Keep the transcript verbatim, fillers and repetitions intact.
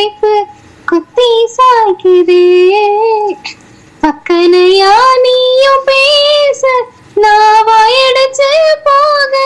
சிரிப்பு குத்தி சாய்க்குதே. பக்கனையா நீயும் பேச நான் வாயடைச்சு போக